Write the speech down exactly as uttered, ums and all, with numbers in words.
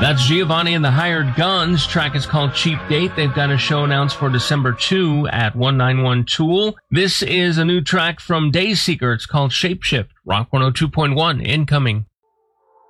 That's Giovanni and the Hired Guns. Track is called Cheap Date. They've got a show announced for December second at one ninety-one Tool. This is a new track from Dayseeker. It's called Shapeshift. Rock one oh two point one incoming.